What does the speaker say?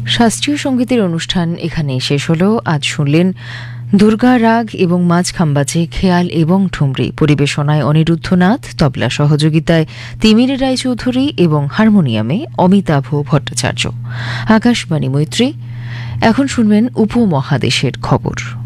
শাস্ত্রীয় সঙ্গীতের অনুষ্ঠান এখানে শেষ হলো। আজ শুনলেন দুর্গা রাগ এবং মাঝ খাম্বাজে খেয়াল এবং ঠুমরি, পরিবেশনায় অনিরুদ্ধনাথ, তবলা সহযোগিতায় তিমির রায়চৌধুরী এবং হারমোনিয়ামে অমিতাভ ভট্টাচার্য। আকাশবাণী মৈত্রী। এখন শুনবেন উপমহাদেশের খবর।